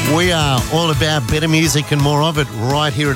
We are all about better music and more of it right here at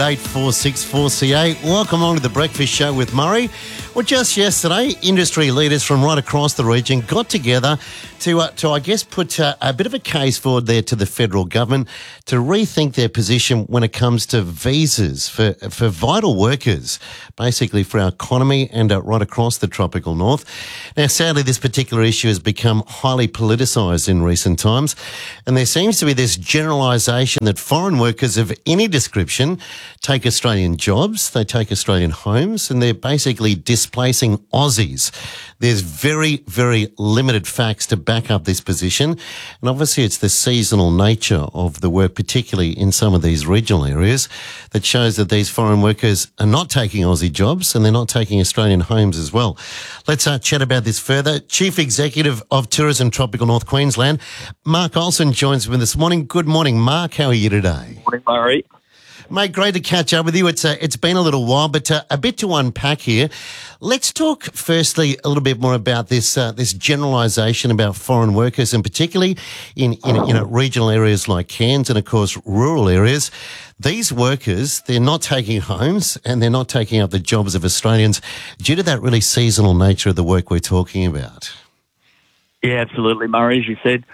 8464CA. Welcome along to the Breakfast Show with Murray. Well, just yesterday, industry leaders from right across the region got together to I guess, put a bit of a case forward there to the federal government to rethink their position when it comes to visas for vital workers, basically for our economy and right across the tropical north. Now, sadly, this particular issue has become highly politicised in recent times, and there seems to be this generalisation that foreign workers of any description take Australian jobs, they take Australian homes, and they're basically displacing Aussies. There's very, very limited facts to back up this position, and obviously it's the seasonal nature of the work, particularly in some of these regional areas, that shows that these foreign workers are not taking Aussie jobs and they're not taking Australian homes as well. Let's chat about this further. Chief Executive of Tourism Tropical North Queensland, Mark Olsen, joins me this morning. Good morning, Mark. How are you today? Morning, Murray. Mate, great to catch up with you. It's been a little while, but a bit to unpack here. Let's talk firstly a little bit more about this generalisation about foreign workers, and particularly in regional areas like Cairns and, of course, rural areas. These workers, they're not taking homes and they're not taking up the jobs of Australians due to that really seasonal nature of the work we're talking about. Yeah, absolutely, Murray, as you said.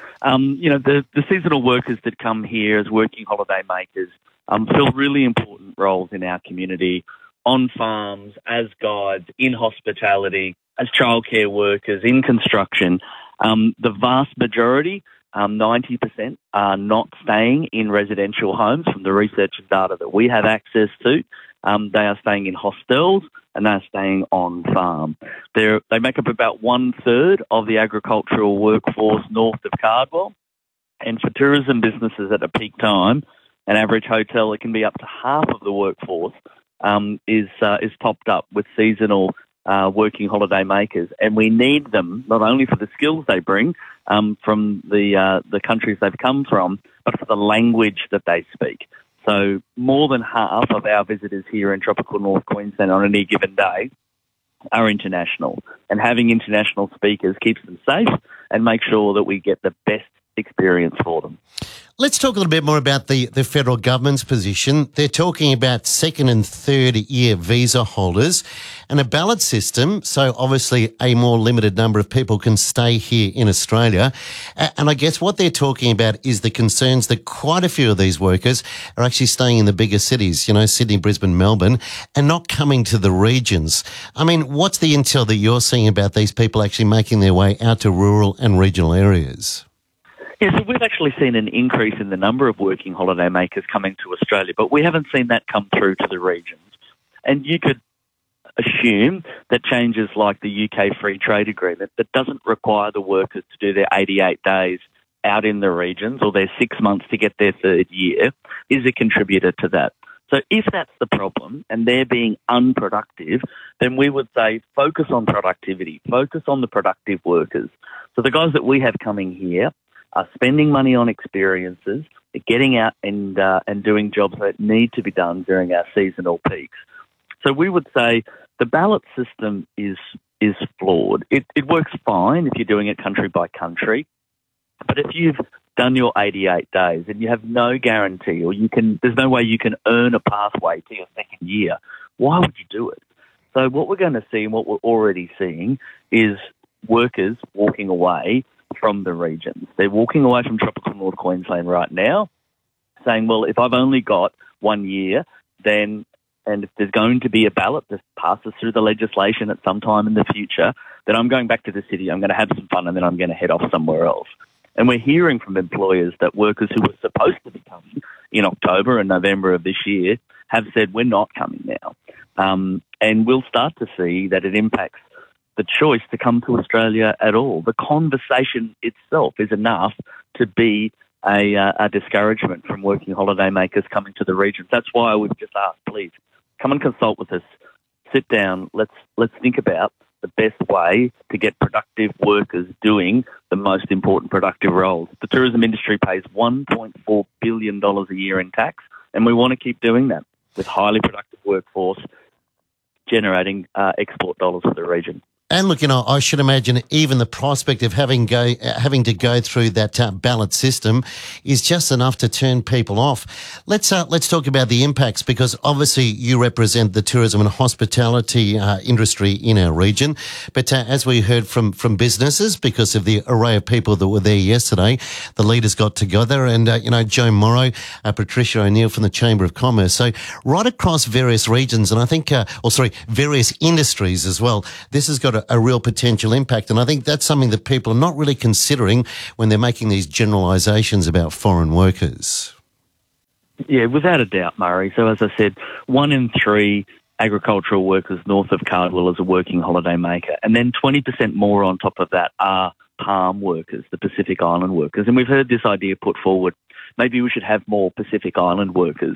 The seasonal workers that come here as working holiday makers fill really important roles in our community, on farms, as guides, in hospitality, as childcare workers, in construction. The vast majority, 90%, are not staying in residential homes from the research and data that we have access to. They are staying in hostels and they are staying on farm. They make up about 1/3 of the agricultural workforce north of Cardwell. And for tourism businesses at a peak time, an average hotel, it can be up to half of the workforce is topped up with seasonal working holiday makers. And we need them not only for the skills they bring from the countries they've come from, but for the language that they speak. So more than half of our visitors here in tropical North Queensland on any given day are international. And having international speakers keeps them safe and makes sure that we get the best experience for them. Let's talk a little bit more about the federal government's position. They're talking about second and third year visa holders and a ballot system, so obviously a more limited number of people can stay here in Australia. And I guess what they're talking about is the concerns that quite a few of these workers are actually staying in the bigger cities, Sydney, Brisbane, Melbourne, and not coming to the regions. I mean, what's the intel that you're seeing about these people actually making their way out to rural and regional areas? Yeah, so we've actually seen an increase in the number of working holiday makers coming to Australia, but we haven't seen that come through to the regions. And you could assume that changes like the UK Free Trade Agreement that doesn't require the workers to do their 88 days out in the regions or their 6 months to get their third year is a contributor to that. So if that's the problem and they're being unproductive, then we would say focus on productivity, focus on the productive workers. So the guys that we have coming here are spending money on experiences, getting out and doing jobs that need to be done during our seasonal peaks. So we would say the ballot system is flawed. It works fine if you're doing it country by country, but if you've done your 88 days and you have no guarantee or there's no way you can earn a pathway to your second year, why would you do it? So what we're going to see and what we're already seeing is workers walking away from the regions. They're walking away from tropical North Queensland right now, saying, well, if I've only got 1 year, and if there's going to be a ballot that passes through the legislation at some time in the future, then I'm going back to the city, I'm going to have some fun, and then I'm going to head off somewhere else. And we're hearing from employers that workers who were supposed to be coming in October and November of this year have said, we're not coming now. And we'll start to see that it impacts the choice to come to Australia at all. The conversation itself is enough to be a discouragement from working holiday makers coming to the regions. That's why we've just asked, please, come and consult with us. Sit down. Let's think about the best way to get productive workers doing the most important productive roles. The tourism industry pays $1.4 billion a year in tax, and we want to keep doing that with highly productive workforce generating export dollars for the region. And look, I should imagine even the prospect of having to go through that ballot system is just enough to turn people off. Let's talk about the impacts, because obviously you represent the tourism and hospitality industry in our region. But as we heard from businesses, because of the array of people that were there yesterday, the leaders got together, and Joe Morrow, Patricia O'Neill from the Chamber of Commerce. So right across various regions, and I think, various industries as well, this has got a real potential impact. And I think that's something that people are not really considering when they're making these generalisations about foreign workers. Yeah, without a doubt, Murray. So as I said, 1 in 3 agricultural workers north of Cardwell is a working holiday maker. And then 20% more on top of that are palm workers, the Pacific Island workers. And we've heard this idea put forward. Maybe we should have more Pacific Island workers.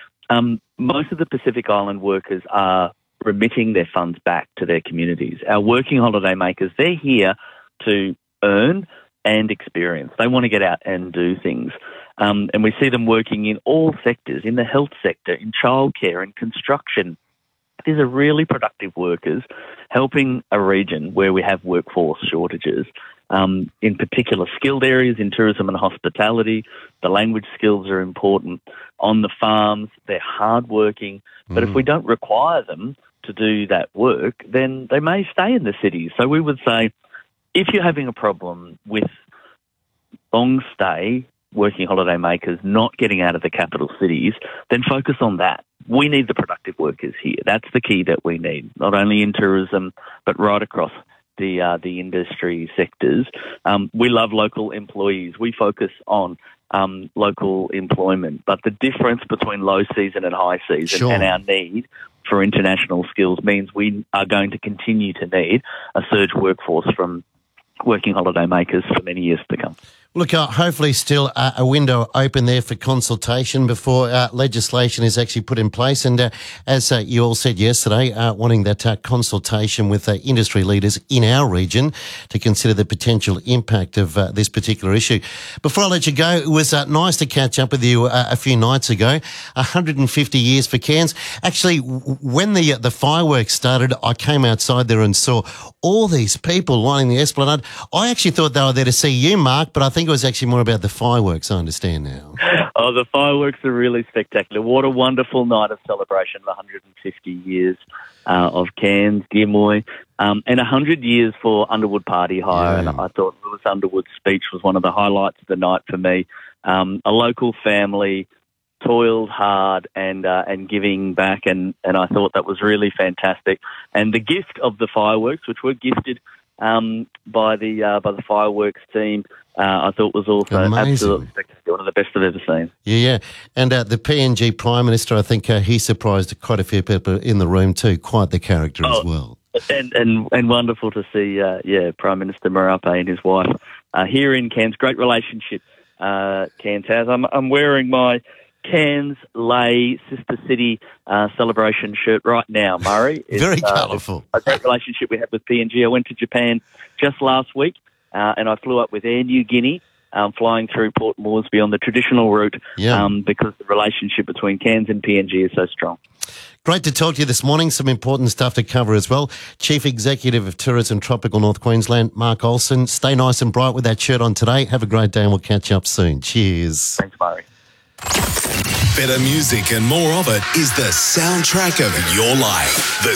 Most of the Pacific Island workers are remitting their funds back to their communities. Our working holiday makers, they're here to earn and experience. They want to get out and do things. And we see them working in all sectors, in the health sector, in childcare, in construction. These are really productive workers helping a region where we have workforce shortages. In particular skilled areas in tourism and hospitality. The language skills are important. On the farms, they're hardworking. But if we don't require them to do that work, then they may stay in the cities. So we would say, if you're having a problem with long stay working holiday makers not getting out of the capital cities, then focus on that. We need the productive workers here. That's the key that we need, not only in tourism, but right across the industry sectors. We love local employees. We focus on local employment. But the difference between low season and high season and our need for international skills means we are going to continue to need a surge workforce from working holiday makers for many years to come. Look, hopefully still a window open there for consultation before legislation is actually put in place. And as you all said yesterday, wanting that consultation with industry leaders in our region to consider the potential impact of this particular issue. Before I let you go, it was nice to catch up with you a few nights ago. 150 years for Cairns. Actually, when the fireworks started, I came outside there and saw all these people lining the esplanade. I actually thought they were there to see you, Mark, but I think it was actually more about the fireworks, I understand now. Oh, the fireworks are really spectacular. What a wonderful night of celebration of 150 years of Cairns, Gimoy, and 100 years for Underwood Party Hire. Yeah. And I thought Lewis Underwood's speech was one of the highlights of the night for me. A local family toiled hard and giving back, and I thought that was really fantastic. And the gift of the fireworks, which were gifted by the fireworks team, I thought was also absolutely spectacular, one of the best I've ever seen. Yeah. And the PNG Prime Minister, I think he surprised quite a few people in the room too. Quite the character as well. And wonderful to see, Prime Minister Marape and his wife here in Cairns. Great relationship Cairns has. I'm wearing my Cairns Lay Sister City celebration shirt right now, Murray. Very colourful. A great relationship we have with PNG. I went to Japan just last week and I flew up with Air New Guinea, flying through Port Moresby on the traditional route because the relationship between Cairns and PNG is so strong. Great to talk to you this morning. Some important stuff to cover as well. Chief Executive of Tourism Tropical North Queensland, Mark Olsen. Stay nice and bright with that shirt on today. Have a great day and we'll catch up soon. Cheers. Thanks, Murray. Better music and more of it is the soundtrack of your life. The